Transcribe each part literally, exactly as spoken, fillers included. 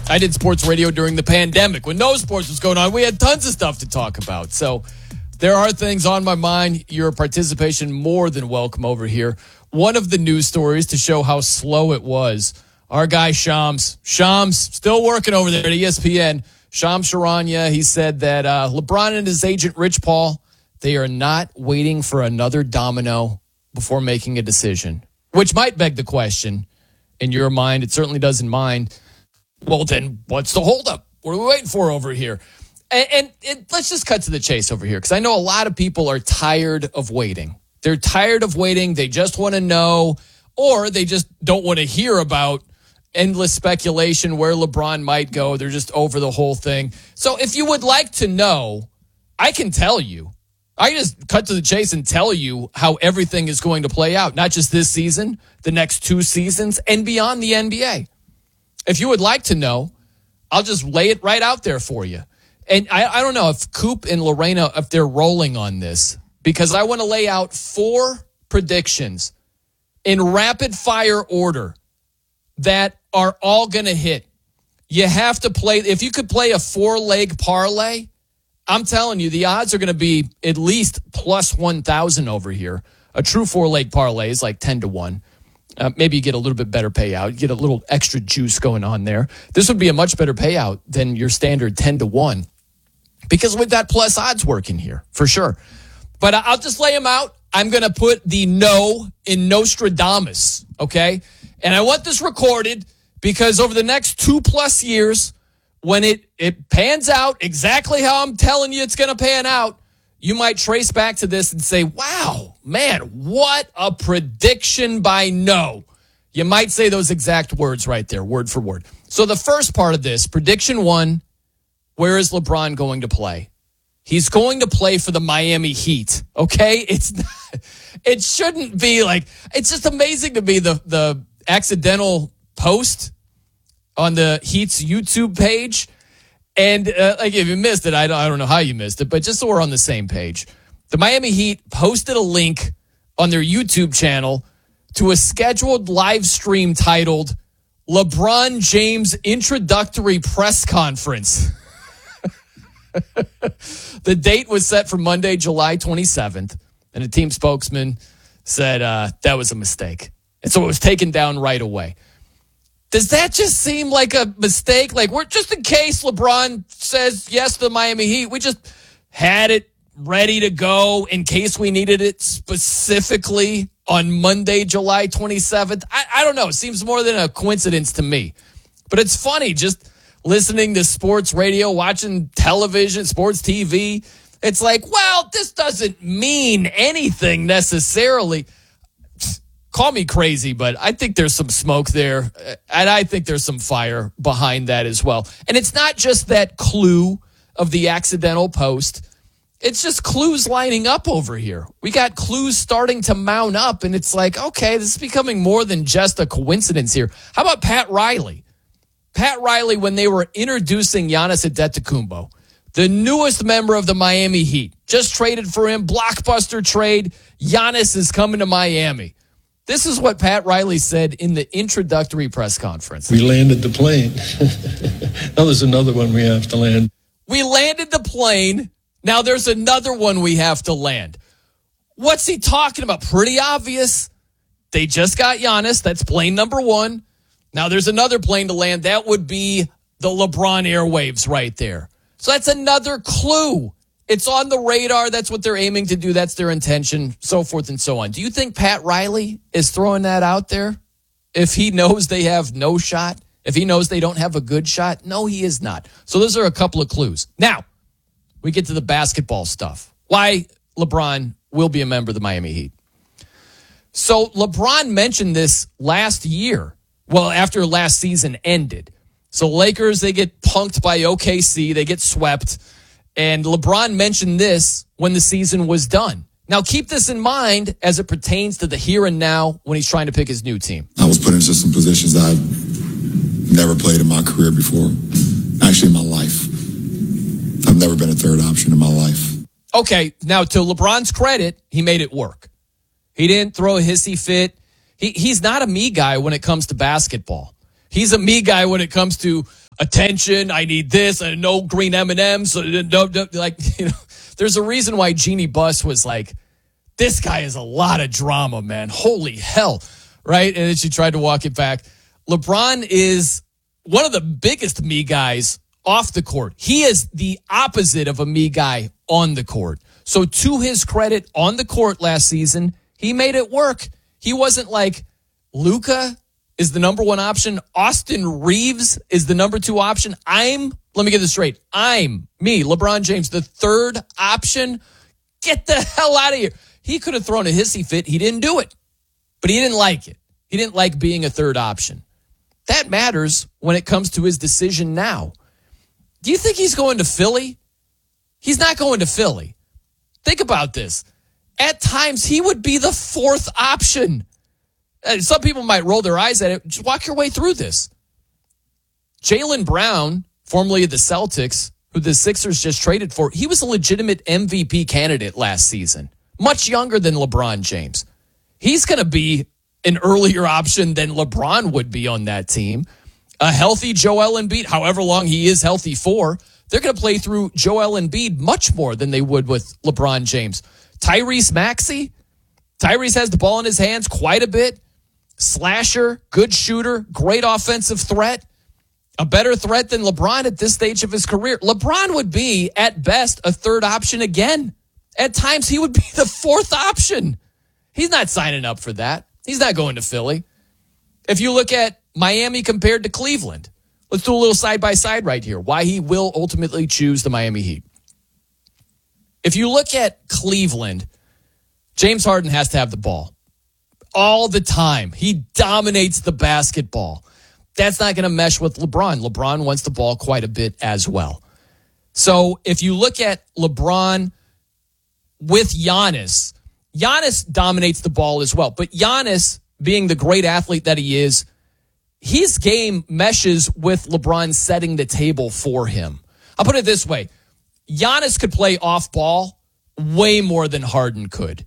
I did sports radio during the pandemic. When no sports was going on, we had tons of stuff to talk about. So there are things on my mind. Your participation more than welcome over here. One of the news stories to show how slow it was, our guy Shams. Shams, still working over there at E S P N. Shams Charania, he said that uh, LeBron and his agent Rich Paul, they are not waiting for another domino before making a decision, which might beg the question in your mind. It certainly does in mine. Well, then what's the holdup? What are we waiting for over here? And, and it, let's just cut to the chase over here, because I know a lot of people are tired of waiting. They're tired of waiting. They just want to know, or they just don't want to hear about endless speculation where LeBron might go. They're just over the whole thing. So if you would like to know, I can tell you. I just cut to the chase and tell you how everything is going to play out, not just this season, the next two seasons, and beyond the N B A. If you would like to know, I'll just lay it right out there for you. And I, I don't know if Coop and Lorena, if they're rolling on this, because I want to lay out four predictions in rapid fire order that are all going to hit. You have to play. If you could play a four-leg parlay, I'm telling you, the odds are going to be at least plus one thousand over here. A true four-leg parlay is like ten to one. Uh, maybe you get a little bit better payout. You get a little extra juice going on there. This would be a much better payout than your standard ten to one, because we've got plus odds working here for sure. But I'll just lay them out. I'm going to put the no in Nostradamus, okay? And I want this recorded because over the next two plus years, when it, it pans out exactly how I'm telling you it's going to pan out, you might trace back to this and say, wow, man, what a prediction by no. You might say those exact words right there, word for word. So the first part of this, prediction one, where is LeBron going to play? He's going to play for the Miami Heat, okay? It's not, it shouldn't be like, it's just amazing to me, the, the accidental post on the Heat's YouTube page. And uh, like if you missed it, I don't, I don't know how you missed it, but just so we're on the same page, the Miami Heat posted a link on their YouTube channel to a scheduled live stream titled LeBron James Introductory Press Conference. The date was set for Monday, July twenty-seventh, and a team spokesman said uh, that was a mistake. And so it was taken down right away. Does that just seem like a mistake? Like, we're just in case LeBron says yes to the Miami Heat, we just had it ready to go in case we needed it specifically on Monday, July twenty-seventh. I, I don't know. It seems more than a coincidence to me. But it's funny just listening to sports radio, watching television, sports T V. It's like, well, this doesn't mean anything necessarily. Call me crazy, but I think there's some smoke there, and I think there's some fire behind that as well. And it's not just that clue of the accidental post. It's just clues lining up over here. We got clues starting to mount up, and it's like, okay, this is becoming more than just a coincidence here. How about Pat Riley? Pat Riley, when they were introducing Giannis Antetokounmpo, the newest member of the Miami Heat, just traded for him, blockbuster trade. Giannis is coming to Miami. This is what Pat Riley said in the introductory press conference. We landed the plane. Now there's another one we have to land. We landed the plane. Now there's another one we have to land. What's he talking about? Pretty obvious. They just got Giannis. That's plane number one. Now there's another plane to land. That would be the LeBron airwaves right there. So that's another clue. It's on the radar. That's what they're aiming to do. That's their intention, so forth and so on. Do you think Pat Riley is throwing that out there? If he knows they have no shot? If he knows they don't have a good shot? No, he is not. So those are a couple of clues. Now, we get to the basketball stuff. Why LeBron will be a member of the Miami Heat. So LeBron mentioned this last year. Well, after last season ended. So Lakers, they get punked by O K C. They get swept. And LeBron mentioned this when the season was done. Now, keep this in mind as it pertains to the here and now when he's trying to pick his new team. I was put into some positions that I've never played in my career before. Actually, in my life. I've never been a third option in my life. Okay, now to LeBron's credit, he made it work. He didn't throw a hissy fit. He, he's not a me guy when it comes to basketball. He's a me guy when it comes to attention. I need this and no green M and M's. No, no, like, you know, there's a reason why Jeannie Buss was like, this guy is a lot of drama, man. Holy hell. Right. And then she tried to walk it back. LeBron is one of the biggest me guys off the court. He is the opposite of a me guy on the court. So to his credit, on the court last season, he made it work. He wasn't like Luka is the number one option. Austin Reeves is the number two option. I'm, let me get this straight. I'm, me, LeBron James, the third option. Get the hell out of here. He could have thrown a hissy fit. He didn't do it, but he didn't like it. He didn't like being a third option. That matters when it comes to his decision now. Do you think he's going to Philly? He's not going to Philly. Think about this. At times, he would be the fourth option. Some people might roll their eyes at it. Just walk your way through this. Jaylen Brown, formerly of the Celtics, who the Sixers just traded for, he was a legitimate M V P candidate last season. Much younger than LeBron James. He's going to be an earlier option than LeBron would be on that team. A healthy Joel Embiid, however long he is healthy for, they're going to play through Joel Embiid much more than they would with LeBron James. Tyrese Maxey, Tyrese has the ball in his hands quite a bit. Slasher, good shooter, great offensive threat. A better threat than LeBron at this stage of his career. LeBron would be, at best, a third option again. At times, he would be the fourth option. He's not signing up for that. He's not going to Philly. If you look at Miami compared to Cleveland, let's do a little side-by-side right here. Why he will ultimately choose the Miami Heat. If you look at Cleveland, James Harden has to have the ball all the time. He dominates the basketball. That's not going to mesh with LeBron. LeBron wants the ball quite a bit as well. So if you look at LeBron with Giannis, Giannis dominates the ball as well. But Giannis, being the great athlete that he is, his game meshes with LeBron setting the table for him. I'll put it this way. Giannis could play off ball way more than Harden could.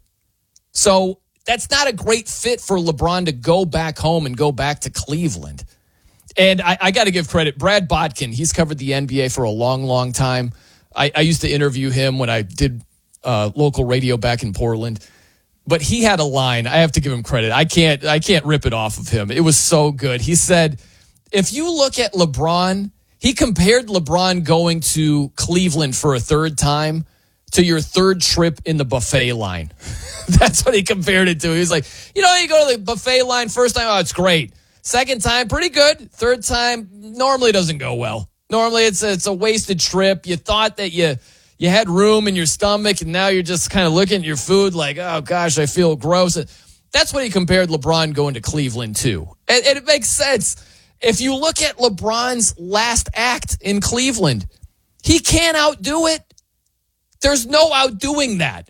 So that's not a great fit for LeBron to go back home and go back to Cleveland. And I, I got to give credit. Brad Botkin, he's covered the N B A for a long, long time. I, I used to interview him when I did uh, local radio back in Portland. But he had a line. I have to give him credit. I can't I can't rip it off of him. It was so good. He said, if you look at LeBron, he compared LeBron going to Cleveland for a third time to your third trip in the buffet line. That's what he compared it to. He was like, you know, you go to the buffet line first time, oh, it's great. Second time, pretty good. Third time, normally doesn't go well. Normally it's a, it's a wasted trip. You thought that you... You had room in your stomach, and now you're just kind of looking at your food like, oh, gosh, I feel gross. That's what he compared LeBron going to Cleveland to. And, and it makes sense. If you look at LeBron's last act in Cleveland, he can't outdo it. There's no outdoing that.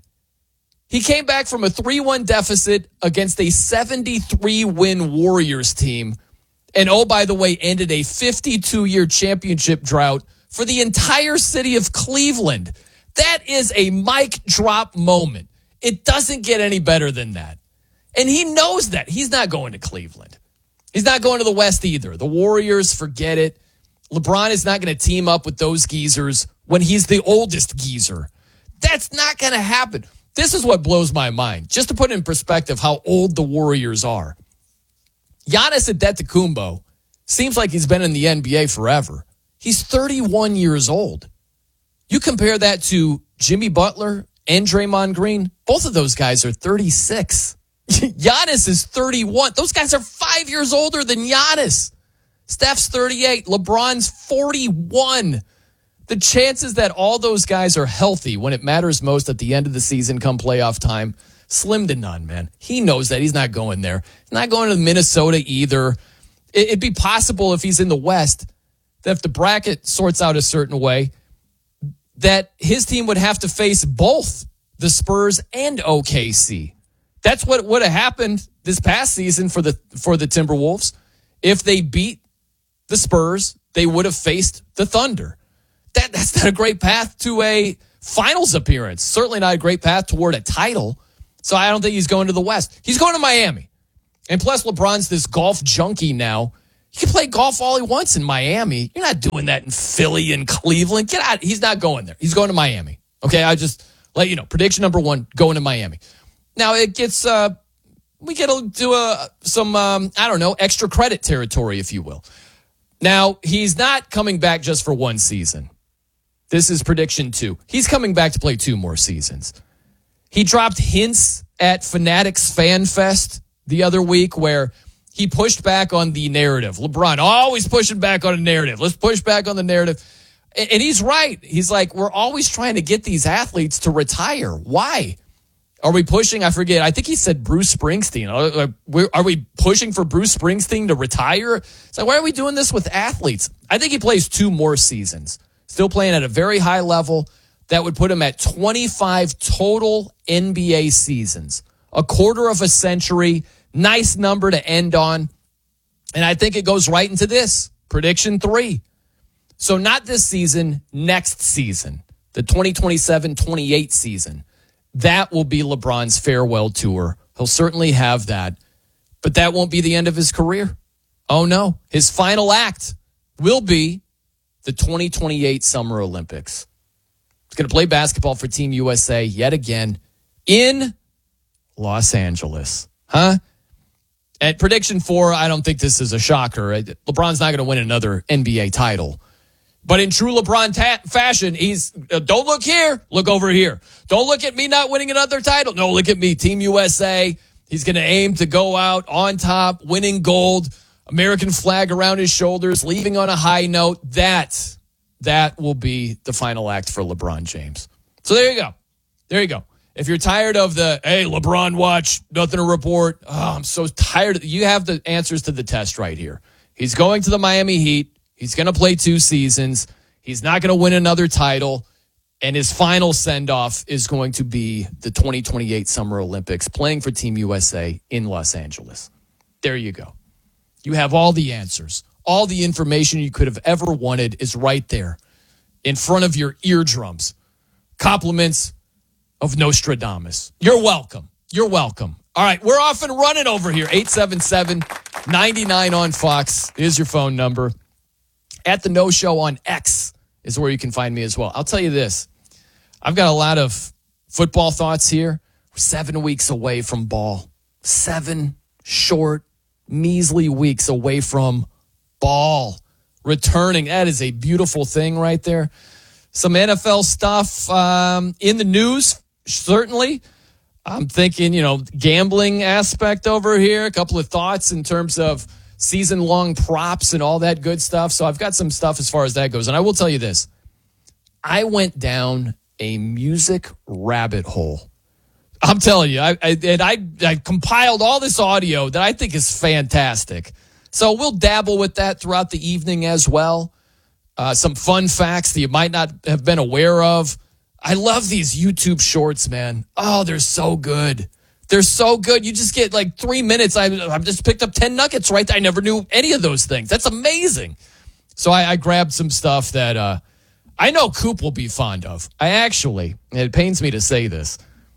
He came back from a three one deficit against a seventy-three win Warriors team. And, oh, by the way, ended a fifty-two year championship drought for the entire city of Cleveland. That is a mic drop moment. It doesn't get any better than that. And he knows that. He's not going to Cleveland. He's not going to the West either. The Warriors, forget it. LeBron is not going to team up with those geezers when he's the oldest geezer. That's not going to happen. This is what blows my mind. Just to put in perspective how old the Warriors are. Giannis Antetokounmpo seems like he's been in the N B A forever. He's thirty-one years old. You compare that to Jimmy Butler and Draymond Green, both of those guys are thirty-six. Giannis is thirty-one. Those guys are five years older than Giannis. Steph's thirty-eight. LeBron's forty-one. The chances that all those guys are healthy when it matters most at the end of the season come playoff time, slim to none, man. He knows that. He's not going there. He's not going to Minnesota either. It'd be possible if he's in the West that if the bracket sorts out a certain way, that his team would have to face both the Spurs and O K C. That's what would have happened this past season for the for the Timberwolves. If they beat the Spurs, they would have faced the Thunder. That That's not a great path to a finals appearance. Certainly not a great path toward a title. So I don't think he's going to the West. He's going to Miami. And plus, LeBron's this golf junkie now. He can play golf all he wants in Miami. You're not doing that in Philly and Cleveland. Get out. He's not going there. He's going to Miami. Okay, I just let you know. Prediction number one, going to Miami. Now, it gets, uh, we get to do a, some, um, I don't know, extra credit territory, if you will. Now, he's not coming back just for one season. This is prediction two. He's coming back to play two more seasons. He dropped hints at Fanatics Fan Fest the other week where he pushed back on the narrative. LeBron always pushing back on a narrative. Let's push back on the narrative. And he's right. He's like, we're always trying to get these athletes to retire. Why? Are we pushing? I forget. I think he said Bruce Springsteen. Are we pushing for Bruce Springsteen to retire? It's like, why are we doing this with athletes? I think he plays two more seasons. Still playing at a very high level. That would put him at twenty-five total N B A seasons. A quarter of a century. Nice number to end on. And I think it goes right into this. Prediction three. So not this season, next season. The twenty twenty-seven twenty-eight season. That will be LeBron's farewell tour. He'll certainly have that. But that won't be the end of his career. Oh, no. His final act will be the twenty twenty-eight Summer Olympics. He's going to play basketball for Team U S A yet again in Los Angeles. Huh? At prediction four, I don't think this is a shocker. LeBron's not going to win another N B A title. But in true LeBron ta- fashion, he's, uh, don't look here, look over here. Don't look at me not winning another title. No, look at me, Team U S A. He's going to aim to go out on top, winning gold, American flag around his shoulders, leaving on a high note. That, that will be the final act for LeBron James. So there you go. There you go. If you're tired of the, hey, LeBron watch, nothing to report. Oh, I'm so tired. You have the answers to the test right here. He's going to the Miami Heat. He's going to play two seasons. He's not going to win another title. And his final send-off is going to be the twenty twenty-eight Summer Olympics, playing for Team U S A in Los Angeles. There you go. You have all the answers. All the information you could have ever wanted is right there in front of your eardrums. Compliments of Nostradamus. You're welcome. You're welcome. All right, we're off and running over here. eight seven seven, nine nine on Fox is your phone number. At the No Show on X is where you can find me as well. I'll tell you this. I've got a lot of football thoughts here. We're seven weeks away from ball. Seven short, measly weeks away from ball. Returning. That is a beautiful thing right there. Some N F L stuff um, in the news, certainly. I'm thinking, you know, gambling aspect over here. A couple of thoughts in terms of season-long props and all that good stuff. So I've got some stuff as far as that goes. And I will tell you this. I went down a music rabbit hole. I'm telling you, I, I, and I, I compiled all this audio that I think is fantastic. So we'll dabble with that throughout the evening as well. Uh, some fun facts that you might not have been aware of. I love these YouTube shorts, man. Oh, they're so good. They're so good. You just get like three minutes. I, I've just picked up ten nuggets right there. I never knew any of those things. That's amazing. So I, I grabbed some stuff that uh, I know Coop will be fond of. I actually, and it pains me to say this,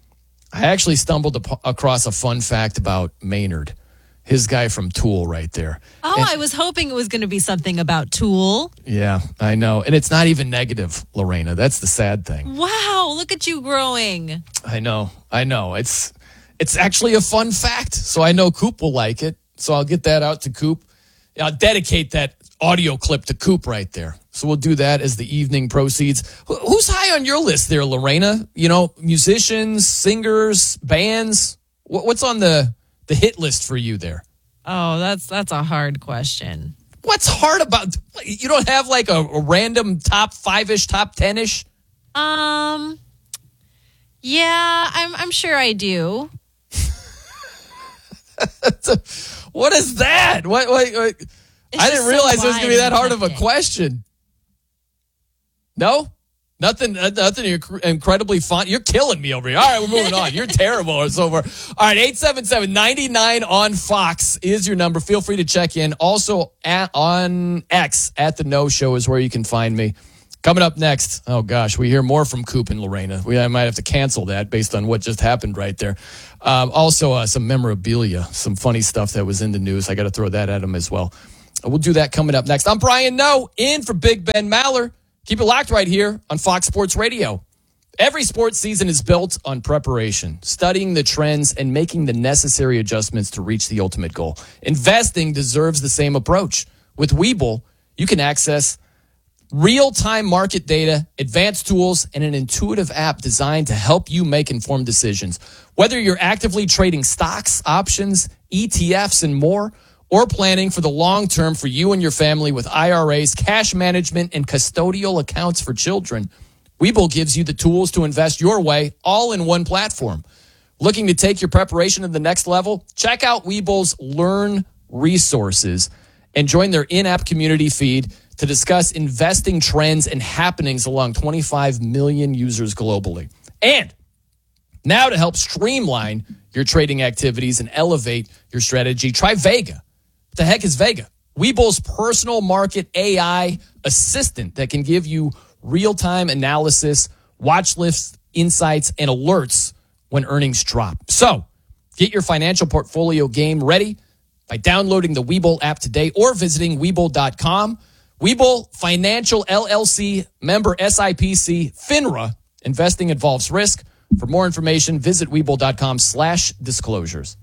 I actually stumbled ap- across a fun fact about Maynard, his guy from Tool right there. Oh, and I was hoping it was going to be something about Tool. Yeah, I know. And it's not even negative, Lorena. That's the sad thing. Wow, look at you growing. I know. I know. It's it's actually a fun fact. So I know Coop will like it. So I'll get that out to Coop. I'll dedicate that audio clip to Coop right there. So we'll do that as the evening proceeds. Who's high on your list there, Lorena? You know, musicians, singers, bands? What's on the, the hit list for you there? Oh, that's that's a hard question. What's hard about, you don't have like a, a random top five-ish, top ten-ish? Um, yeah, I'm I'm sure I do. What is that? What? what, what? I didn't realize it was going to be that hard of a question. No? Nothing nothing incredibly fun. You're killing me over here. All right, we're moving on. You're terrible so far. All right, eight seven seven, nine nine on Fox is your number. Feel free to check in. Also at, on X, at The No Show is where you can find me. Coming up next, oh gosh, we hear more from Coop and Lorena. We I might have to cancel that based on what just happened right there. Um, also, uh, some memorabilia, some funny stuff that was in the news. I got to throw that at them as well. We'll do that coming up next. I'm Brian Noe, in for Big Ben Maller. Keep it locked right here on Fox Sports Radio. Every sports season is built on preparation, studying the trends, and making the necessary adjustments to reach the ultimate goal. Investing deserves the same approach. With Webull, you can access real-time market data, advanced tools, and an intuitive app designed to help you make informed decisions. Whether you're actively trading stocks, options, E T Fs, and more, or planning for the long term for you and your family with I R As, cash management, and custodial accounts for children, Webull gives you the tools to invest your way, all in one platform. Looking to take your preparation to the next level? Check out Webull's Learn Resources and join their in-app community feed to discuss investing trends and happenings along twenty-five million users globally. And now to help streamline your trading activities and elevate your strategy, try Vega. What the heck is Vega? Webull's personal market A I assistant that can give you real-time analysis, watch lists, insights, and alerts when earnings drop. So get your financial portfolio game ready by downloading the Webull app today or visiting Webull dot com. Webull Financial L L C, member S I P C, FINRA. Investing involves risk. For more information, visit Webull dot com slash disclosures.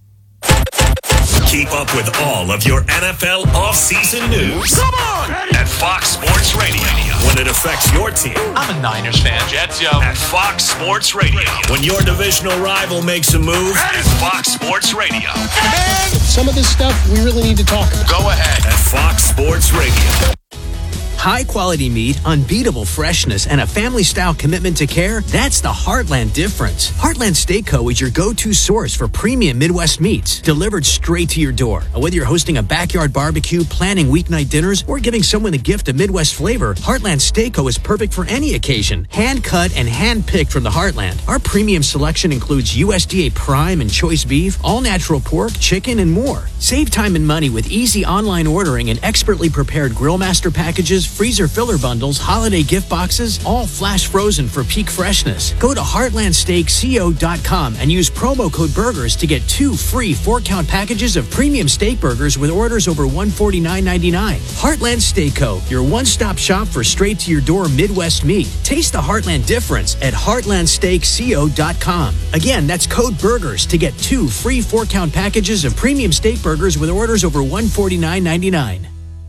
Keep up with all of your N F L offseason news. Come on! At Fox Sports Radio. When it affects your team. I'm a Niners fan, Jets, yo. At Fox Sports Radio. When your divisional rival makes a move. At Fox Sports Radio. And some of this stuff we really need to talk about. Go ahead. At Fox Sports Radio. High-quality meat, unbeatable freshness, and a family-style commitment to care, that's the Heartland difference. Heartland Steak Co. is your go-to source for premium Midwest meats, delivered straight to your door. Whether you're hosting a backyard barbecue, planning weeknight dinners, or giving someone a gift of Midwest flavor, Heartland Steak Co. is perfect for any occasion. Hand-cut and hand-picked from the Heartland. Our premium selection includes U S D A Prime and Choice Beef, all-natural pork, chicken, and more. Save time and money with easy online ordering and expertly prepared Grill Master packages, freezer filler bundles, holiday gift boxes, all flash frozen for peak freshness. Go to heartland steak co dot com and use promo code BURGERS to get two free four-count packages of premium steak burgers with orders over one hundred forty-nine ninety-nine. Heartland Steak Co., your one-stop shop for straight-to-your-door Midwest meat. Taste the Heartland difference at heartland steak co dot com. Again, that's code BURGERS to get two free four-count packages of premium steak burgers with orders over one hundred forty-nine ninety-nine.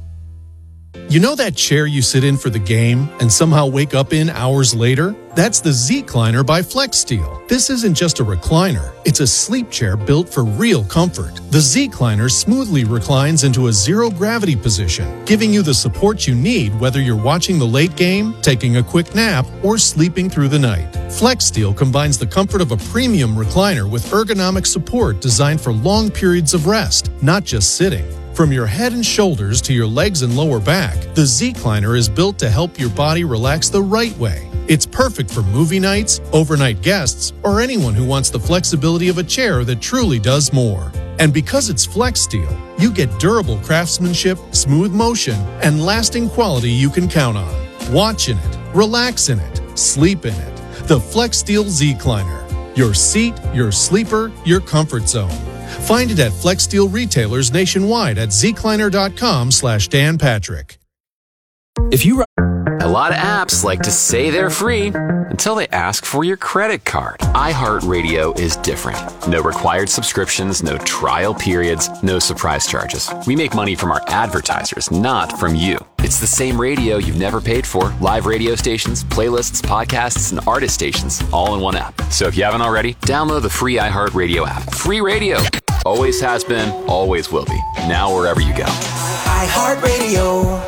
You know that chair you sit in for the game and somehow wake up in hours later? That's the Z-Cliner by FlexSteel. This isn't just a recliner. It's a sleep chair built for real comfort. The Z-Cliner smoothly reclines into a zero-gravity position, giving you the support you need whether you're watching the late game, taking a quick nap, or sleeping through the night. FlexSteel combines the comfort of a premium recliner with ergonomic support designed for long periods of rest, not just sitting. From your head and shoulders to your legs and lower back, the Z-Cliner is built to help your body relax the right way. It's perfect for movie nights, overnight guests, or anyone who wants the flexibility of a chair that truly does more. And because it's FlexSteel, you get durable craftsmanship, smooth motion, and lasting quality you can count on. Watch in it, relax in it, sleep in it. The FlexSteel Z-Cliner. Your seat, your sleeper, your comfort zone. Find it at FlexSteel retailers nationwide at zcliner.com slash Dan Patrick. If you a lot of apps like to say they're free until they ask for your credit card. iHeartRadio is different. No required subscriptions, no trial periods, no surprise charges. We make money from our advertisers, not from you. It's the same radio you've never paid for. Live radio stations, playlists, podcasts, and artist stations all in one app. So if you haven't already, download the free iHeartRadio app. Free radio. Always has been, always will be. Now wherever you go. iHeartRadio.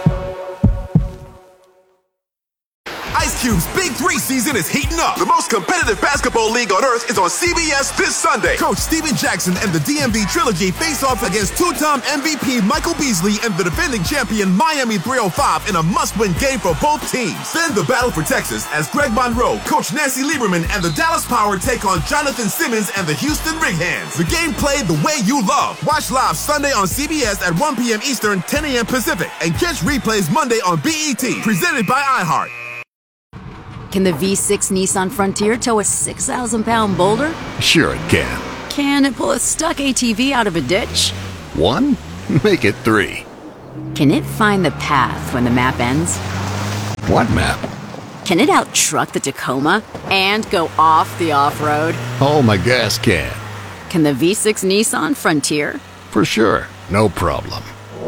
Ice Cube's Big Three season is heating up. The most competitive basketball league on earth is on C B S this Sunday. Coach Steven Jackson and the D M V Trilogy face off against two-time M V P Michael Beasley and the defending champion Miami three oh five in a must-win game for both teams. Then the battle for Texas as Greg Monroe, Coach Nancy Lieberman, and the Dallas Power take on Jonathan Simmons and the Houston Rig Hands. The game played the way you love. Watch live Sunday on C B S at one p.m. Eastern, ten a.m. Pacific, and catch replays Monday on B E T. Presented by iHeart. Can the V six Nissan Frontier tow a six thousand pound boulder? Sure it can. Can it pull a stuck A T V out of a ditch? One? Make it three. Can it find the path when the map ends? What map? Can it out-truck the Tacoma and go off the off-road? Oh, my gas can. Can the V six Nissan Frontier? For sure. No problem.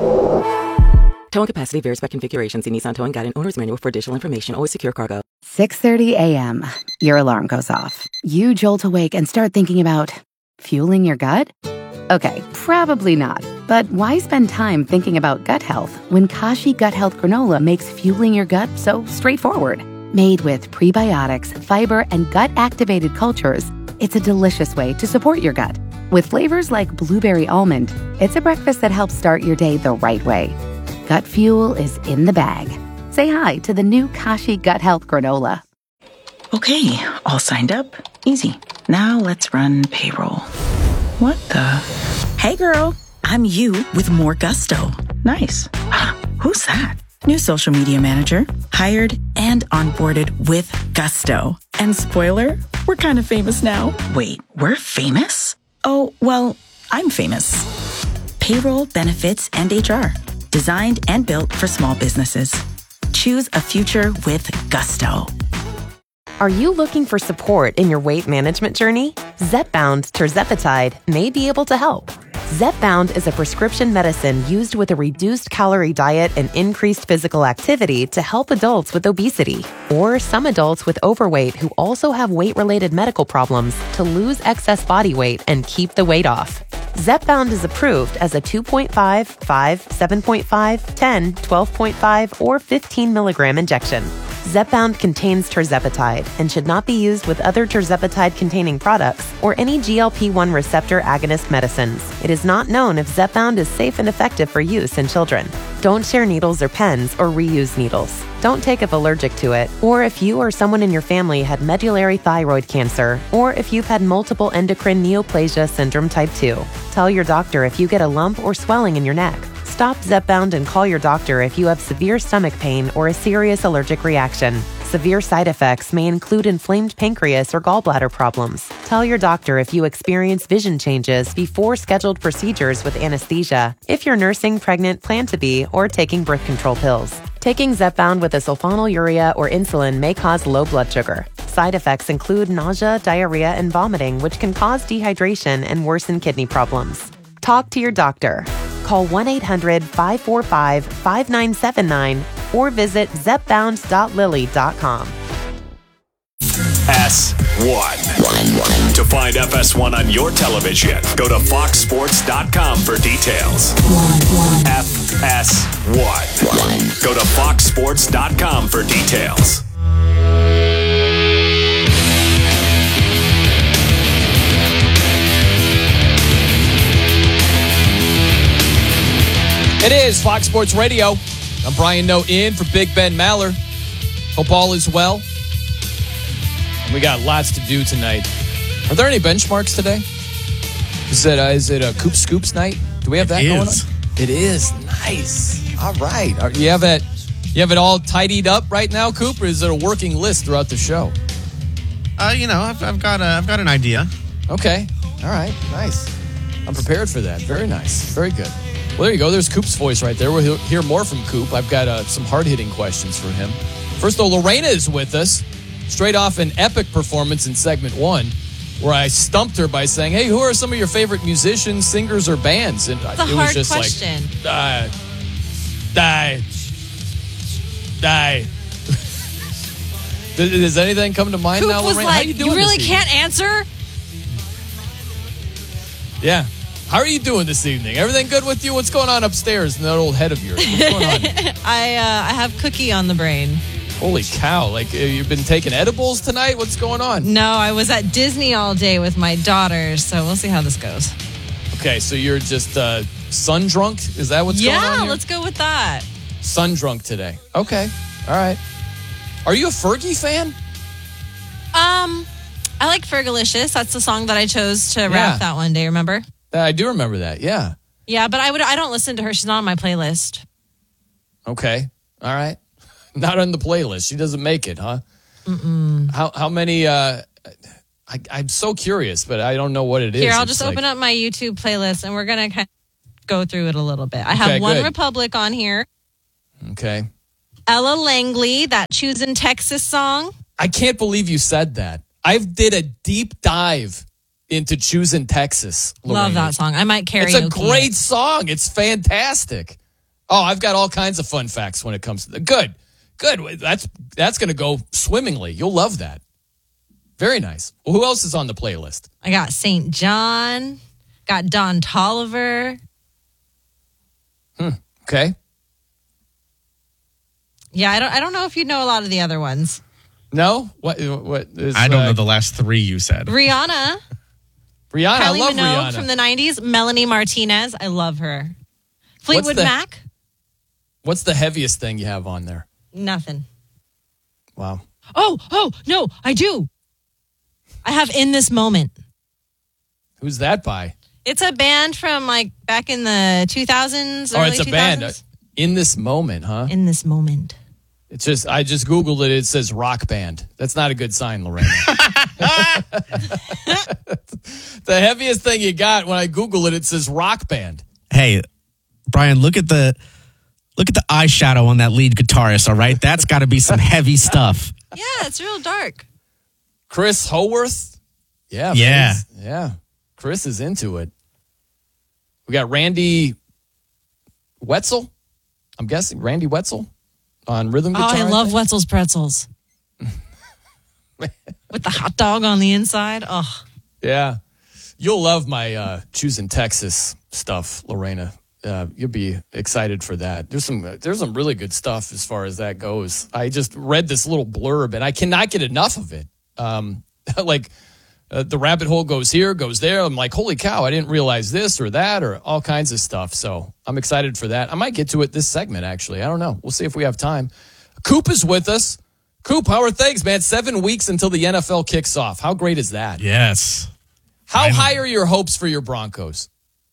Towing capacity varies by configuration. See Nissan Towing Guide and Owner's Manual for additional information. Always secure cargo. six thirty a.m. Your alarm goes off. You jolt awake and start thinking about fueling your gut? Okay, probably not. But why spend time thinking about gut health when Kashi Gut Health Granola makes fueling your gut so straightforward? Made with prebiotics, fiber, and gut-activated cultures, it's a delicious way to support your gut. With flavors like blueberry almond, it's a breakfast that helps start your day the right way. Gut fuel is in the bag. Say hi to the new Kashi Gut Health Granola. Okay, all signed up. Easy. Now let's run payroll. What the? Hey girl, I'm you with more gusto. Nice. Who's that? New social media manager, hired and onboarded with gusto. And spoiler, we're kind of famous now. Wait, we're famous? Oh, well, I'm famous. Payroll, benefits, and H R. Designed and built for small businesses. Choose a future with gusto. Are you looking for support in your weight management journey? Zepbound tirzepatide may be able to help. Zepbound is a prescription medicine used with a reduced calorie diet and increased physical activity to help adults with obesity or some adults with overweight who also have weight-related medical problems to lose excess body weight and keep the weight off. Zepbound is approved as a two point five, five, seven point five, ten, twelve point five, or fifteen milligram injection. Zepbound contains tirzepatide and should not be used with other tirzepatide-containing products or any G L P one receptor agonist medicines. It is not known if Zepbound is safe and effective for use in children. Don't share needles or pens or reuse needles. Don't take if allergic to it, or if you or someone in your family had medullary thyroid cancer, or if you've had multiple endocrine neoplasia syndrome type two. Tell your doctor if you get a lump or swelling in your neck. Stop Zepbound and call your doctor if you have severe stomach pain or a serious allergic reaction. Severe side effects may include inflamed pancreas or gallbladder problems. Tell your doctor if you experience vision changes before scheduled procedures with anesthesia, if you're nursing, pregnant, plan to be, or taking birth control pills. Taking Zepbound with a sulfonylurea or insulin may cause low blood sugar. Side effects include nausea, diarrhea, and vomiting, which can cause dehydration and worsen kidney problems. Talk to your doctor. Call one eight hundred, five four five, five nine seven nine or visit zepbound dot lilly dot com. S one. To find F S one on your television, go to fox sports dot com for details. F S one. Go to fox sports dot com for details. It is Fox Sports Radio. I'm Brian Noe in for Big Ben Maller. Hope all is well. And we got lots to do tonight. Are there any benchmarks today? Is it, uh, is it a Coop Scoops night? Do we have that it going is. on? It is. Nice. All right. Are, you have it You have it all tidied up right now, Coop, or is it a working list throughout the show? Uh, you know, I've, I've got a, I've got an idea. Okay. All right. Nice. I'm prepared for that. Very nice. Very good. Well, there you go. There's Coop's voice right there. We'll hear more from Coop. I've got uh, some hard-hitting questions for him. First, though, Lorena is with us, straight off an epic performance in segment one, where I stumped her by saying, hey, who are some of your favorite musicians, singers, or bands? And It's a it hard was just question. like, die, die, die. does, does anything come to mind Coop now, was Lorena? How like, you doing you really this evening? can't answer? Yeah. How are you doing this evening? Everything good with you? What's going on upstairs in that old head of yours? What's going on? I uh, I have cookie on the brain. Holy cow. Like, uh, you've been taking edibles tonight? What's going on? No, I was at Disney all day with my daughters, so we'll see how this goes. Okay, so you're just uh, sun drunk? Is that what's yeah, going on here? let's go with that. Sun drunk today. Okay. All right. Are you a Fergie fan? Um, I like Fergalicious. That's the song that I chose to rap Yeah. that one day, remember? Uh, I do remember that, yeah. Yeah, but I would I don't listen to her. She's not on my playlist. Okay. All right. Not on the playlist. She doesn't make it, huh? Mm-mm. How how many, uh, I, I'm so curious, but I don't know what it is. Here, I'll It's just like- open up my YouTube playlist, and we're going to kind go through it a little bit. I have Okay, One good. Republic on here. Okay. Ella Langley, that Choosing Texas song. I can't believe you said that. I did a deep dive into Choosing Texas. Lorena. Love that song. I might karaoke It's a great it. song. It's fantastic. Oh, I've got all kinds of fun facts when it comes to the good. Good. That's that's going to go swimmingly. You'll love that. Very nice. Well, who else is on the playlist? I got Saint John. Got Don Tolliver. Hmm. Okay. Yeah, I don't. I don't know if you know a lot of the other ones. No. What? What? Is, I don't uh, know the last three you said. Rihanna. Rihanna. Kylie I love Minogue Rihanna. from the nineties. Melanie Martinez. I love her. Fleetwood the- Mac. What's the heaviest thing you have on there? Nothing. Wow. Oh, oh no, I do. I have In This Moment. Who's that by? It's a band from like back in the two thousands. Oh, early it's a two band. thousands. In This Moment, huh? In This Moment. It's just I just Googled it. It says rock band. That's not a good sign, Lorena. The heaviest thing you got when I Google it, it says rock band. Hey, Brian, look at the look at the eyeshadow on that lead guitarist. All right, that's got to be some heavy stuff. Yeah, it's real dark. Chris Howarth. Yeah. Yeah. Chris- Yeah. Chris is into it. We got Randy Wetzel. I'm guessing Randy Wetzel on rhythm Oh, guitar. I love think. Wetzel's Pretzels. With the hot dog on the inside. Oh, Yeah. You'll love my uh, Choosing Texas stuff, Lorena. Uh, you'll be excited for that. There's some there's some really good stuff as far as that goes. I just read this little blurb and I cannot get enough of it. Um, like uh, the rabbit hole goes here, goes there. I'm like, holy cow, I didn't realize this or that or all kinds of stuff. So I'm excited for that. I might get to it this segment, actually. I don't know. We'll see if we have time. Coop is with us. Coop, how are things, man? Seven weeks until the N F L kicks off. How great is that? Yes. How I know. high are your hopes for your Broncos?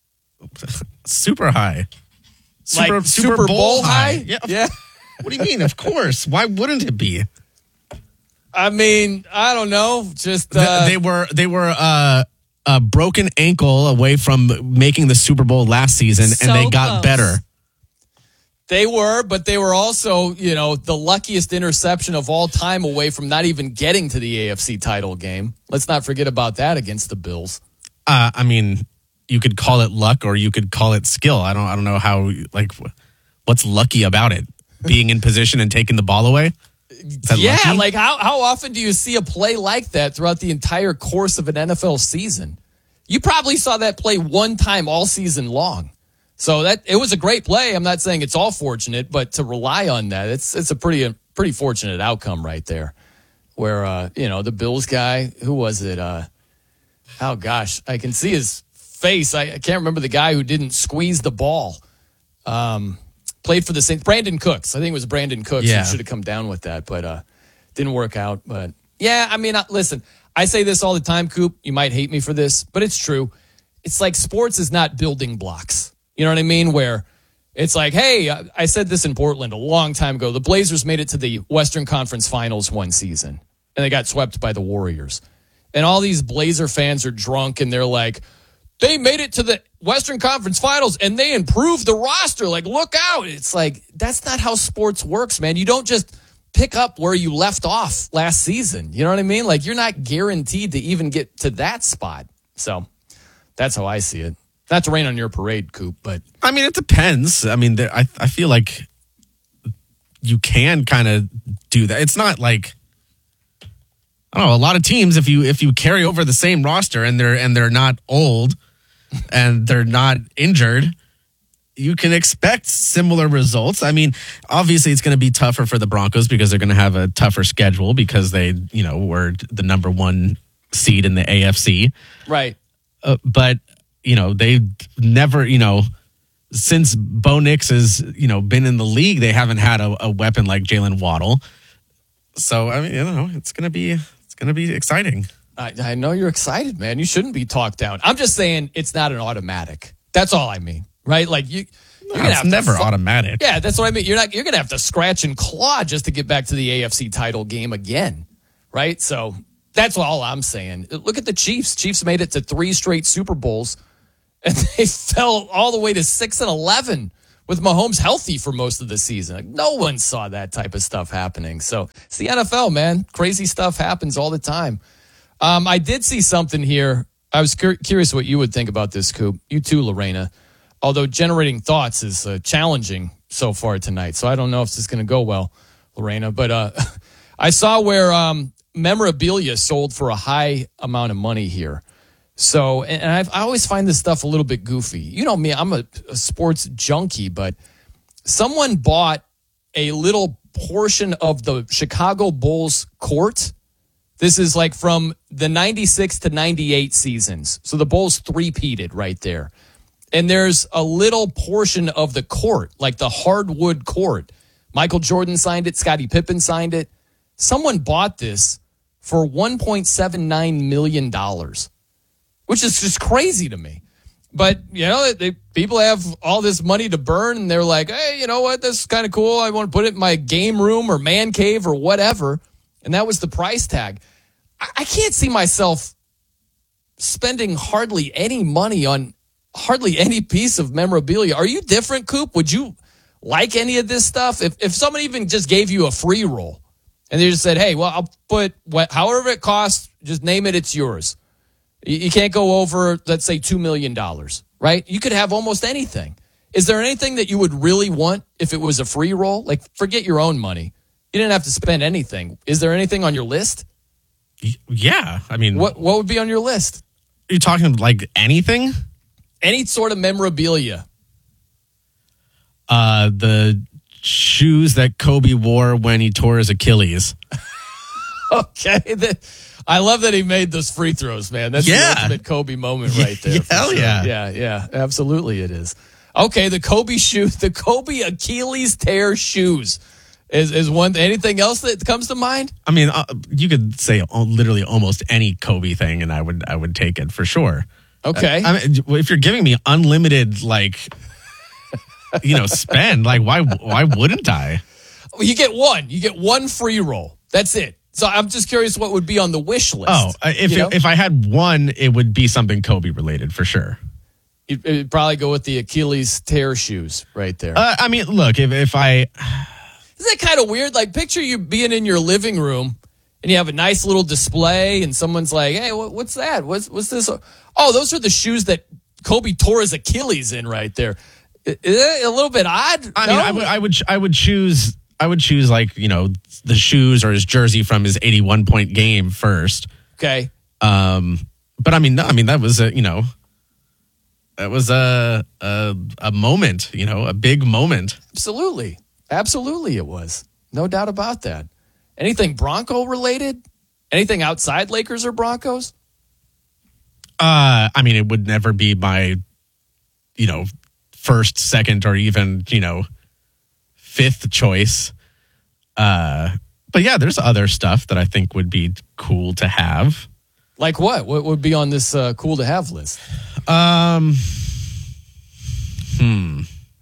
Super high. Like Super Bowl high? Yeah. Yeah. What do you mean? Of course. Why wouldn't it be? I mean, I don't know. Just Th- uh, they were they were uh, a broken ankle away from making the Super Bowl last season, So and they got close. better. they were, but they were also, you know, the luckiest interception of all time away from not even getting to the A F C title game. Let's not forget about that against the Bills. Uh, I mean, you could call it luck, or you could call it skill. I don't I don't know how like what's lucky about it. Being in position and taking the ball away. Is that Yeah, lucky? like how how often do you see a play like that throughout the entire course of an N F L season? You probably saw that play one time all season long. So that it was a great play. I'm not saying it's all fortunate, but to rely on that, it's it's a pretty pretty fortunate outcome right there. Where uh, you know, the Bills guy, who was it? Uh, oh gosh, I can see his face. I, I can't remember the guy who didn't squeeze the ball. Um, played for the Saints. Brandon Cooks. I think it was Brandon Cooks Yeah. who should have come down with that, but uh, didn't work out. But yeah, I mean, uh, listen, I say this all the time, Coop. You might hate me for this, but it's true. It's like sports is not building blocks. You know what I mean? Where it's like, hey, I I said this in Portland a long time ago. The Blazers made it to the Western Conference Finals one season, and they got swept by the Warriors. And all these Blazer fans are drunk, and they're like, they made it to the Western Conference Finals, and they improved the roster. Like, look out. It's like, that's not how sports works, man. You don't just pick up where you left off last season. You know what I mean? Like, you're not guaranteed to even get to that spot. So that's how I see it. Not to rain on your parade, Coop, but I mean, it depends. I mean, there, I I feel like you can kind of do that. It's not like I don't know. A lot of teams, if you if you carry over the same roster and they're and they're not old and they're not injured, you can expect similar results. I mean, obviously, it's going to be tougher for the Broncos because they're going to have a tougher schedule because they, you know, were the number one seed in the A F C. right. Uh, but you know, they never, you know, since Bo Nix has, you know, been in the league, they haven't had a, a weapon like Jalen Waddle. So I mean, you know, it's gonna be it's gonna be exciting. I, I know you're excited, man. You shouldn't be talked down. I'm just saying it's not an automatic. That's all I mean, right? Like you, you're No, gonna it's have to never fu- automatic. Yeah, that's what I mean. You're not. You're gonna have to scratch and claw just to get back to the A F C title game again, right? So that's all I'm saying. Look at the Chiefs. Chiefs made it to three straight Super Bowls, and they fell all the way to six and eleven with Mahomes healthy for most of the season. Like, no one saw that type of stuff happening. So it's the N F L, man. Crazy stuff happens all the time. Um, I did see something here. I was cur- curious what you would think about this, Coop. You too, Lorena. Although generating thoughts is uh, challenging so far tonight, so I don't know if this is going to go well, Lorena. But uh, I saw where um, memorabilia sold for a high amount of money here. So, and I've, I always find this stuff a little bit goofy. You know me, I'm a, a sports junkie, but someone bought a little portion of the Chicago Bulls court. This is like from the ninety-six to ninety-eight seasons. So the Bulls three-peated right there. And there's a little portion of the court, like the hardwood court. Michael Jordan signed it. Scottie Pippen signed it. Someone bought this for one point seven nine million dollars, which is just crazy to me. But, you know, they, people have all this money to burn, and they're like, hey, you know what? This is kind of cool. I want to put it in my game room or man cave or whatever. And that was the price tag. I, I can't see myself spending hardly any money on hardly any piece of memorabilia. Are you different, Coop? Would you like any of this stuff? If if someone even just gave you a free roll and they just said, hey, well, I'll put what, however it costs, just name it, it's yours. You, you can't go over, let's say, two million dollars, right? You could have almost anything. Is there anything that you would really want if it was a free roll? Like, forget your own money. You didn't have to spend anything. Is there anything on your list? Yeah. I mean, what what would be on your list? Are you talking like anything? Any sort of memorabilia. Uh, the shoes that Kobe wore when he tore his Achilles. Okay. The, I love that he made those free throws, man. That's yeah. the ultimate Kobe moment right there. Yeah, hell sure. yeah. Yeah, yeah. Absolutely it is. Okay, the Kobe shoes, the Kobe Achilles tear shoes is, is one. Anything else that comes to mind? I mean, uh, you could say literally almost any Kobe thing, and I would I would take it for sure. Okay. Uh, I mean, if you're giving me unlimited, like, you know, spend, like, why why wouldn't I? Well, you get one. You get one free roll. That's it. So I'm just curious what would be on the wish list. Oh, if you know? if I had one, it would be something Kobe related for sure. You'd, you'd probably go with the Achilles tear shoes right there. Uh, I mean, look, if if I... Isn't that kind of weird? Like, picture you being in your living room and you have a nice little display and someone's like, hey, what, what's that? What's, what's this? Oh, those are the shoes that Kobe tore his Achilles in right there. Is it a little bit odd? I no? mean, I would, I would, I would choose, I would choose like, you know, the shoes or his jersey from his eighty-one point game first. Okay. Um, but I mean, no, I mean, that was a, you know, that was a, a, a moment, you know, a big moment. Absolutely. Absolutely it was. No doubt about that. Anything Bronco related? Anything outside Lakers or Broncos? Uh, I mean, it would never be my, you know, first, second, or even, you know, fifth choice. Uh, but yeah, there's other stuff that I think would be cool to have. Like what? What would be on this uh, cool to have list? Um, hmm.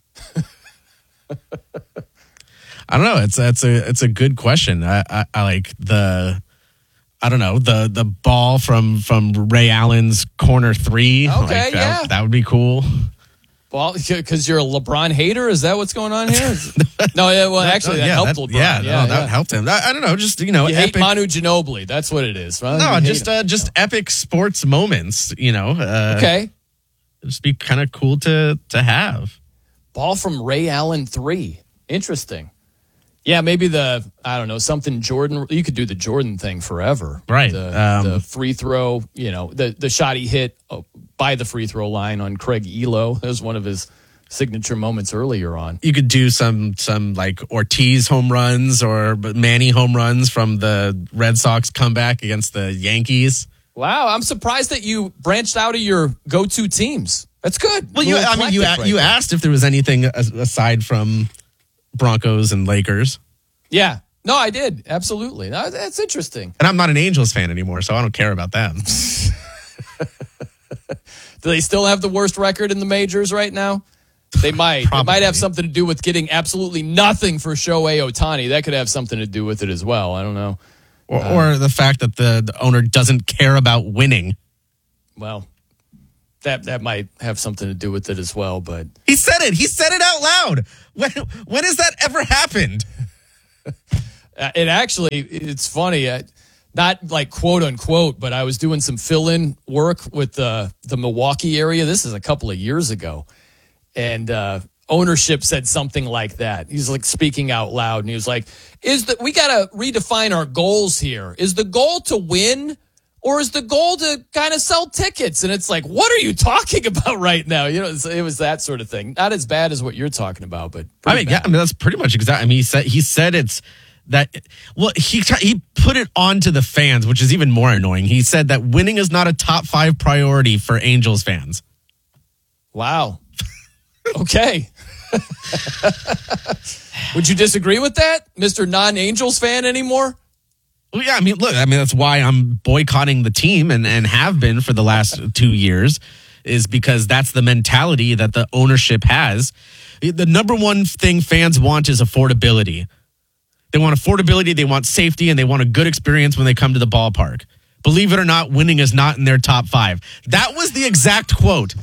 I don't know. It's it's a it's a good question. I, I, I like the. I don't know, the the ball from, from Ray Allen's corner three. Okay, like that, yeah. That would be cool. Well, because you're a LeBron hater? Is that what's going on here? No, yeah, well, actually, that yeah, helped that, LeBron. Yeah, yeah, no, that yeah. helped him. I, I don't know, just, you know. You epic, hate Manu Ginobili. That's what it is. Right? No, You just hate uh, just epic sports moments, you know. Uh, okay. It'd just be kind of cool to to have. Ball from Ray Allen three. Interesting. Yeah, maybe the, I don't know, something Jordan, you could do the Jordan thing forever. Right. The, Um, the free throw, you know, the, the shot he hit by the free throw line on Craig Elo. That was one of his signature moments earlier on. You could do some some like Ortiz home runs or Manny home runs from the Red Sox comeback against the Yankees. Wow, I'm surprised that you branched out of your go-to teams. That's good. Well, you, I mean, you right you there. asked if there was anything aside from Broncos and Lakers. Yeah. No, I did. Absolutely. No, that's interesting. And I'm not an Angels fan anymore, so I don't care about them. Do they still have the worst record in the majors right now? They might. It might have something to do with getting absolutely nothing for Shohei Ohtani. That could have something to do with it as well. I don't know. Or, Uh, or the fact that the, the owner doesn't care about winning. Well, that that might have something to do with it as well. But he said it. He said it out loud. When when has that ever happened? It actually, it's funny. Uh, not like quote unquote, but I was doing some fill-in work with the the Milwaukee area. This is a couple of years ago, and uh, ownership said something like that. He's like speaking out loud, and he was like, "Is that we got to redefine our goals here? Is the goal to win, or is the goal to kind of sell tickets?" And it's like, what are you talking about right now? You know, it was, it was that sort of thing. Not as bad as what you're talking about, but I mean, bad. yeah, I mean that's pretty much exactly. I mean, he said he said it's. That well, he he put it on to the fans, which is even more annoying. He said that winning is not a top five priority for Angels fans. Wow. Okay. Would you disagree with that, Mister Non-Angels fan anymore? Well, yeah, I mean, look, I mean, that's why I'm boycotting the team and, and have been for the last two years is because that's the mentality that the ownership has. The number one thing fans want is affordability. They want affordability, they want safety, and they want a good experience when they come to the ballpark. Believe it or not, winning is not in their top five. That was the exact quote.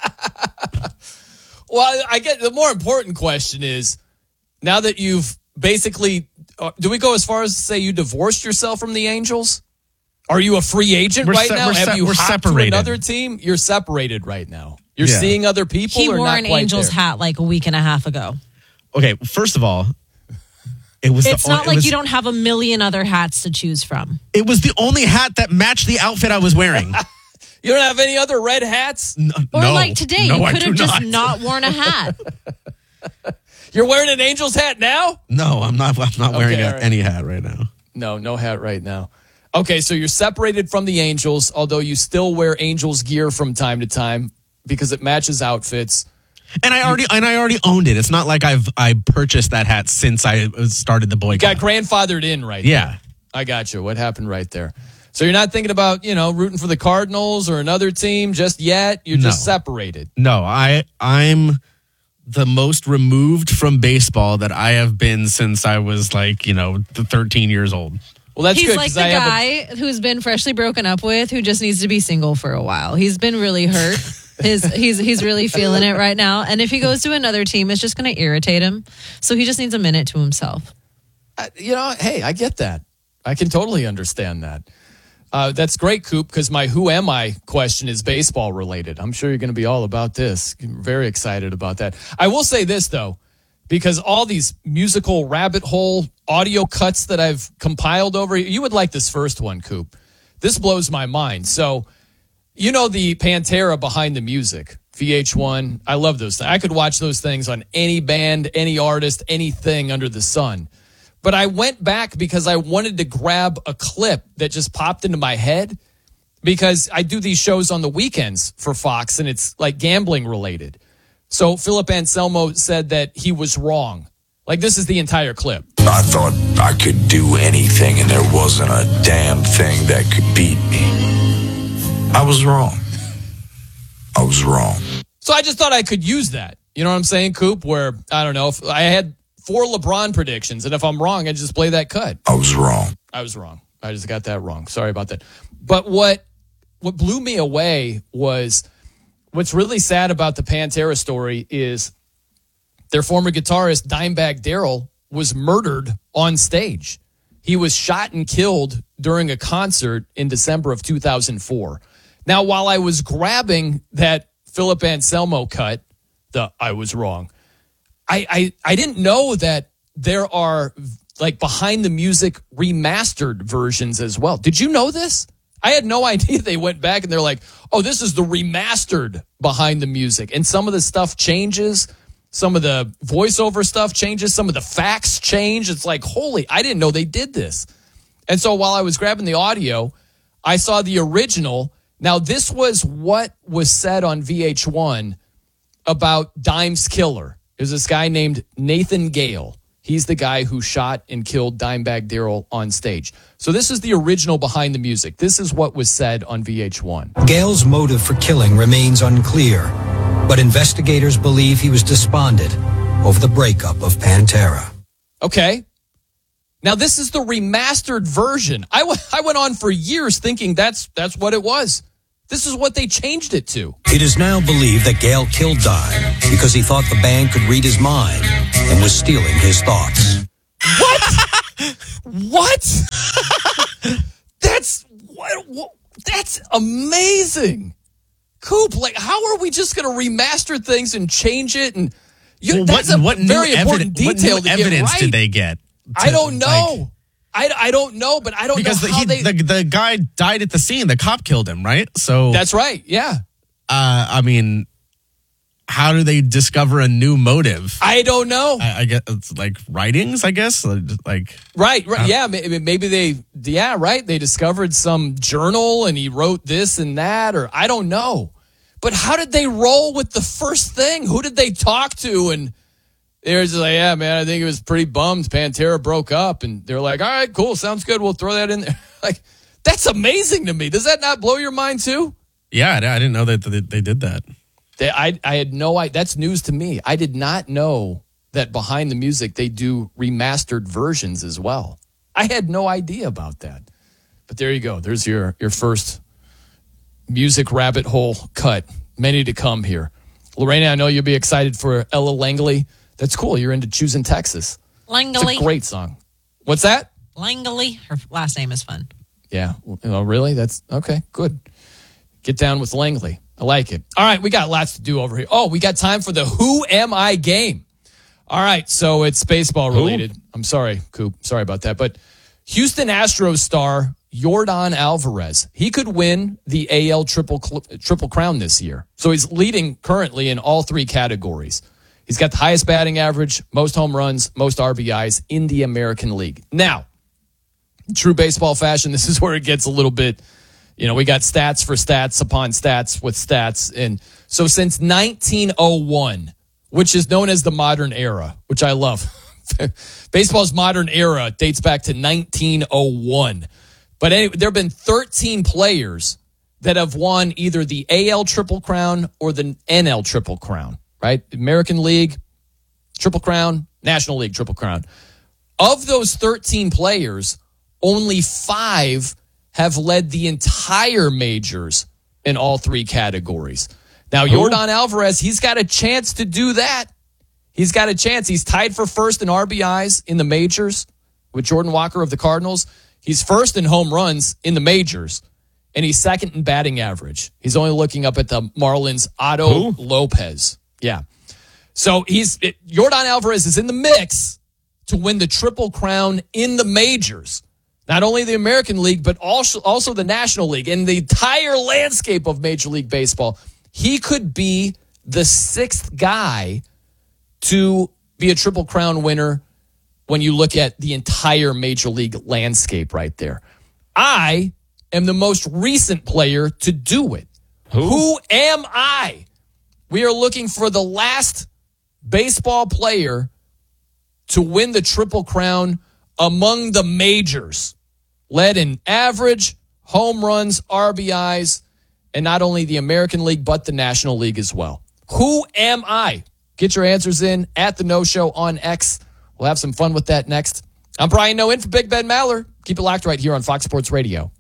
Well, I get the more important question is, now that you've basically, uh, do we go as far as to say you divorced yourself from the Angels? Are you a free agent we're right se- now? We're, Have se- you we're hopped separated. to another team? You're separated right now. You're Yeah. seeing other people. He or wore not an quite Angels there? hat like a week and a half ago. Okay, first of all, it was. It's the, not it like was, you don't have a million other hats to choose from. It was the only hat that matched the outfit I was wearing. You don't have any other red hats? No, Or no, like today, no, you I could do have just not. not worn a hat. You're wearing an Angels hat now? No, I'm not. I'm not wearing Okay, a, all right. any hat right now. No, no hat right now. Okay, so you're separated from the Angels, although you still wear Angels gear from time to time because it matches outfits. And I already and I already owned it. It's not like I've I purchased that hat since I started the boycott. Got grandfathered in right Yeah. there. I got you. What happened right there? So you're not thinking about, you know, rooting for the Cardinals or another team just yet? You're just No. separated. No, I I'm the most removed from baseball that I have been since I was like, you know, the thirteen years old. Well, that's He's good. like 'cause the I have guy who's been freshly broken up with, who just needs to be single for a while. He's been really hurt. His he's he's really feeling it right now. And if he goes to another team, it's just going to irritate him. So he just needs a minute to himself. a, you know, hey, I get that. I can totally understand that. Uh, that's great, Coop, because my who am I question is baseball related. I'm sure you're going to be all about this. Very excited about that. I will say this, though, because all these musical rabbit hole audio cuts that I've compiled over, you would like this first one, Coop. This blows my mind. So, you know the Pantera behind the music, V H one. I love those things. I could watch those things on any band, any artist, anything under the sun. But I went back because I wanted to grab a clip that just popped into my head because I do these shows on the weekends for Fox and it's like gambling related. So Philip Anselmo said that he was wrong. Like, this is the entire clip. I thought I could do anything and there wasn't a damn thing that could beat me. I was wrong. I was wrong. So I just thought I could use that. You know what I'm saying, Coop? Where, I don't know, if I had four LeBron predictions, and if I'm wrong, I just play that cut. I was wrong. I was wrong. I just got that wrong. Sorry about that. But what what blew me away was what's really sad about the Pantera story is their former guitarist, Dimebag Darrell, was murdered on stage. He was shot and killed during a concert in December of two thousand four. Now, while I was grabbing that Philip Anselmo cut, the I was wrong, I, I, I didn't know that there are like behind the music remastered versions as well. Did you know this? I had no idea. They went back and they're like, oh, this is the remastered behind the music. And some of the stuff changes. Some of the voiceover stuff changes. Some of the facts change. It's like, holy, I didn't know they did this. And so while I was grabbing the audio, I saw the original. Now, this was what was said on V H one about Dime's killer. There's this guy named Nathan Gale. He's the guy who shot and killed Dimebag Darrell on stage. So this is the original behind the music. This is what was said on V H one. Gale's motive for killing remains unclear, but investigators believe he was despondent over the breakup of Pantera. Okay. Now, this is the remastered version. I, w- I went on for years thinking that's that's what it was. This is what they changed it to. It is now believed that Gale killed Dime because he thought the band could read his mind and was stealing his thoughts. What? What? That's what, what? That's amazing, Coop. Like, how are we just going to remaster things and change it? And you, well, that's what, a what very new important eviden- detail what to new get evidence right. did they get? To, I don't know. Like, I, I don't know, but I don't because know the, how he, they. the the guy died at the scene. The cop killed him, right? So That's right. Yeah. Uh, I mean, how do they discover a new motive? I don't know. I, I guess it's like writings. I guess like right, right. Uh, yeah, maybe they. Yeah, right. They discovered some journal and he wrote this and that, or I don't know. But how did they roll with the first thing? Who did they talk to? And they're just like, yeah, man, I think it was pretty bummed. Pantera broke up, and they're like, all right, cool, sounds good. We'll throw that in there. Like, that's amazing to me. Does that not blow your mind too? Yeah, I didn't know that they did that. They, I, I had no idea. That's news to me. I did not know that behind the music they do remastered versions as well. I had no idea about that. But there you go. There's your, your first music rabbit hole cut. Many to come here. Lorena, I know you'll be excited for Ella Langley. That's cool. You're into Choosing Texas. Langley. It's a great song. What's that? Langley. Her last name is fun. Yeah. Oh, really? That's okay. Good. Get down with Langley. I like it. All right. We got lots to do over here. Oh, we got time for the Who Am I game. All right. So it's baseball related. Who? I'm sorry, Coop. Sorry about that. But Houston Astros star Yordan Alvarez, he could win the A L Triple Triple Crown this year. So he's leading currently in all three categories. He's got the highest batting average, most home runs, most R B Is in the American League. Now, in true baseball fashion, this is where it gets a little bit, you know, we got stats for stats upon stats with stats. And so since nineteen oh one, which is known as the modern era, which I love, baseball's modern era dates back to nineteen oh one. But anyway, there have been thirteen players that have won either the A L Triple Crown or the N L Triple Crown, right? American League Triple Crown, National League Triple Crown. Of those thirteen players, only five have led the entire majors in all three categories. Now, Yordan Alvarez, he's got a chance to do that. He's got a chance. He's tied for first in R B Is in the majors with Jordan Walker of the Cardinals. He's first in home runs in the majors, and he's second in batting average. He's only looking up at the Marlins' Otto Who? Lopez. Yeah. So he's it, Yordan Alvarez is in the mix to win the Triple Crown in the majors. Not only the American League, but also, also the National League and the entire landscape of Major League Baseball. He could be the sixth guy to be a Triple Crown winner when you look at the entire Major League landscape right there. I am the most recent player to do it. Who, Who am I? We are looking for the last baseball player to win the Triple Crown among the majors, led in average, home runs, R B Is, and not only the American League, but the National League as well. Who am I? Get your answers in at the No Show on X. We'll have some fun with that next. I'm Brian Noe in for Big Ben Maller. Keep it locked right here on Fox Sports Radio.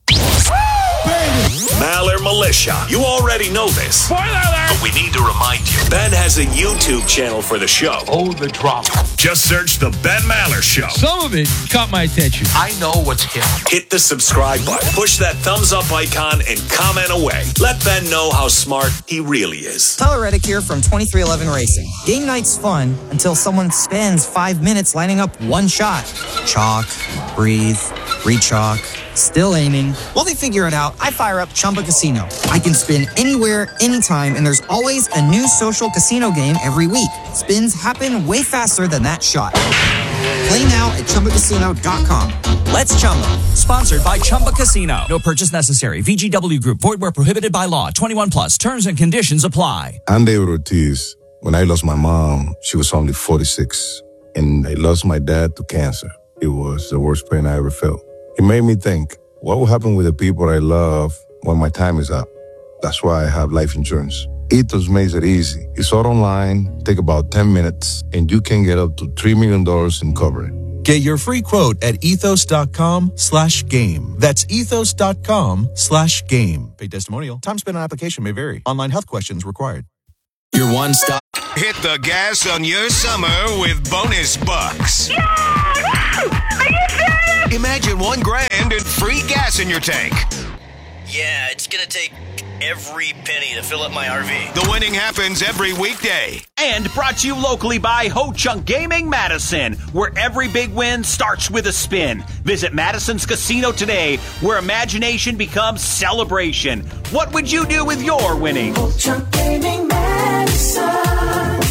Maller Militia. You already know this. Spoiler alert! But we need to remind you. Ben has a YouTube channel for the show. Oh, the drama. Just search The Ben Maller Show. Some of it caught my attention. I know what's hip. Hit the subscribe button. Push that thumbs up icon and comment away. Let Ben know how smart he really is. Tyler Reddick here from twenty-three eleven Racing. Game night's fun until someone spends five minutes lining up one shot. Chalk, breathe, re-chalk, still aiming. While they figure it out, I fire up Chumba Casino. I can spin anywhere, anytime, and there's always a new social casino game every week. Spins happen way faster than that shot. Play now at Chumba Casino dot com. Let's Chumba. Sponsored by Chumba Casino. No purchase necessary. V G W Group. Void where prohibited by law. twenty-one plus. Terms and conditions apply. I'm David Ortiz. When I lost my mom, she was only forty-six. And I lost my dad to cancer. It was the worst pain I ever felt. It made me think, what will happen with the people I love when my time is up? That's why I have life insurance. Ethos makes it easy. It's all online, take about ten minutes, and you can get up to three million dollars in coverage. Get your free quote at ethos.com slash game. That's ethos.com slash game. Paid testimonial. Time spent on application may vary. Online health questions required. Your one stop. Hit the gas on your summer with bonus bucks. Yeah! Are you serious? Imagine one grand and free gas in your tank. Yeah, it's gonna take every penny to fill up my R V. The winning happens every weekday. And brought to you locally by Ho Chunk Gaming Madison, where every big win starts with a spin. Visit Madison's Casino today, where imagination becomes celebration. What would you do with your winnings? Ho Chunk Gaming Madison.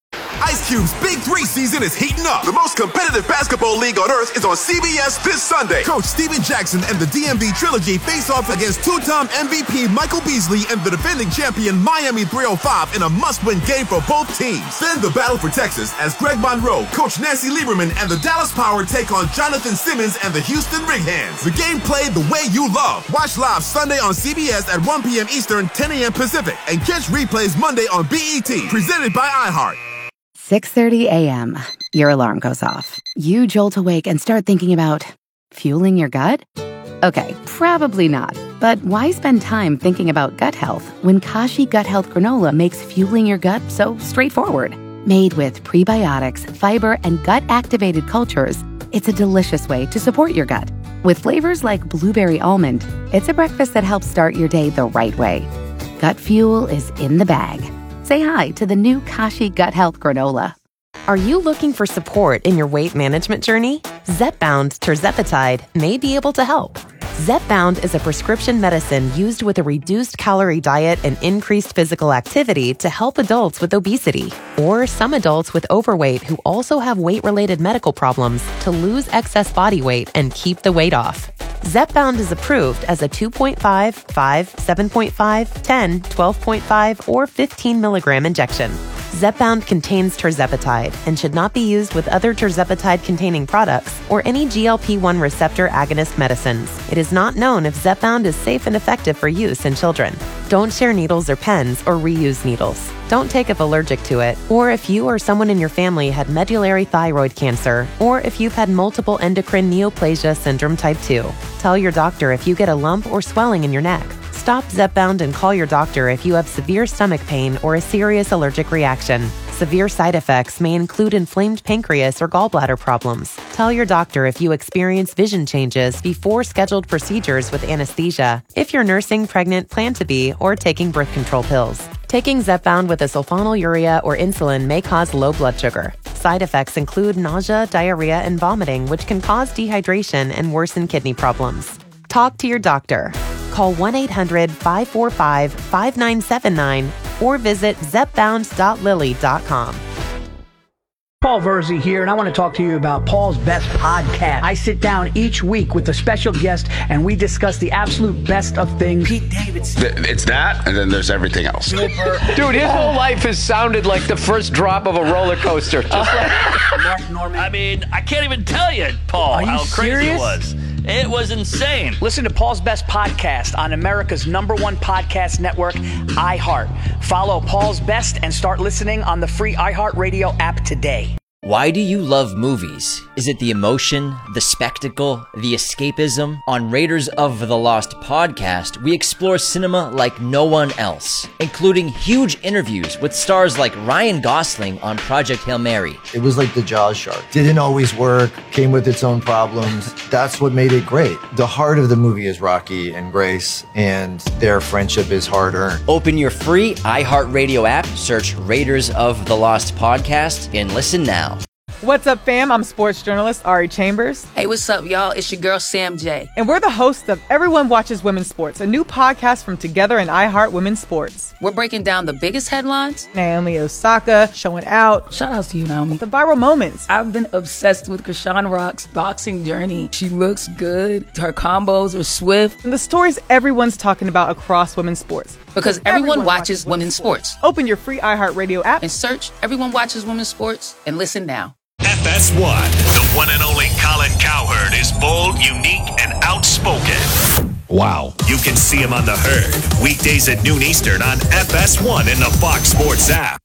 Ice Cube's Big Three season is heating up. The most competitive basketball league on earth is on C B S this Sunday. Coach Steven Jackson and the D M V Trilogy face off against two-time M V P Michael Beasley and the defending champion Miami three oh five in a must-win game for both teams. Then the battle for Texas as Greg Monroe, Coach Nancy Lieberman, and the Dallas Power take on Jonathan Simmons and the Houston Rig-Hands. The game played the way you love. Watch live Sunday on C B S at one p.m. Eastern, ten a.m. Pacific, and catch replays Monday on B E T. Presented by iHeart. six thirty a.m. Your alarm goes off. You jolt awake and start thinking about fueling your gut? Okay, probably not. But why spend time thinking about gut health when Kashi Gut Health Granola makes fueling your gut so straightforward? Made with prebiotics, fiber, and gut-activated cultures, it's a delicious way to support your gut. With flavors like blueberry almond, it's a breakfast that helps start your day the right way. Gut fuel is in the bag. Say hi to the new Kashi Gut Health Granola. Are you looking for support in your weight management journey? Zepbound Tirzepatide may be able to help. Zepbound is a prescription medicine used with a reduced calorie diet and increased physical activity to help adults with obesity or some adults with overweight who also have weight-related medical problems to lose excess body weight and keep the weight off. Zepbound is approved as a two point five, five, seven point five, ten, twelve point five, or fifteen milligram injection. Zepbound contains tirzepatide and should not be used with other tirzepatide-containing products or any G L P one receptor agonist medicines. It is not known if Zepbound is safe and effective for use in children. Don't share needles or pens or reuse needles. Don't take if allergic to it, or if you or someone in your family had medullary thyroid cancer, or if you've had multiple endocrine neoplasia syndrome type two. Tell your doctor if you get a lump or swelling in your neck. Stop Zepbound and call your doctor if you have severe stomach pain or a serious allergic reaction. Severe side effects may include inflamed pancreas or gallbladder problems. Tell your doctor if you experience vision changes before scheduled procedures with anesthesia, if you're nursing, pregnant, plan to be, or taking birth control pills. Taking Zepbound with a sulfonylurea or insulin may cause low blood sugar. Side effects include nausea, diarrhea, and vomiting, which can cause dehydration and worsen kidney problems. Talk to your doctor. Call one eight hundred, five four five, five nine seven nine or visit zepbound dot lilly dot com. Paul Verzi here, and I want to talk to you about Paul's Best Podcast. I sit down each week with a special guest, and we discuss the absolute best of things. Pete Davidson. It's that, and then there's everything else. Dude, his whole life has sounded like the first drop of a roller coaster. Just like Mark Norman. I mean, I can't even tell you, Paul, you how crazy serious? it was. It was insane. Listen to Paul's Best Podcast on America's number one podcast network, iHeart. Follow Paul's Best and start listening on the free iHeartRadio app today. Why do you love movies? Is it the emotion, the spectacle, the escapism? On Raiders of the Lost podcast, we explore cinema like no one else, including huge interviews with stars like Ryan Gosling on Project Hail Mary. It was like the Jaws shark. Didn't always work, came with its own problems. That's what made it great. The heart of the movie is Rocky and Grace, and their friendship is hard-earned. Open your free iHeartRadio app, search Raiders of the Lost podcast, and listen now. What's up, fam? I'm sports journalist Ari Chambers. Hey, what's up, y'all? It's your girl, Sam J. And we're the hosts of Everyone Watches Women's Sports, a new podcast from Together and iHeart Women's Sports. We're breaking down the biggest headlines. Naomi Osaka showing out. Shout out to you, Naomi. The viral moments. I've been obsessed with Krishan Rock's boxing journey. She looks good. Her combos are swift. And the stories everyone's talking about across women's sports. Because everyone, everyone watches, watches women's sports. sports. Open your free iHeartRadio app and search Everyone Watches Women's Sports and listen now. F S one, the one and only Colin Cowherd is bold, unique, and outspoken. Wow. You can see him on The Herd, weekdays at noon Eastern on F S one in the Fox Sports app.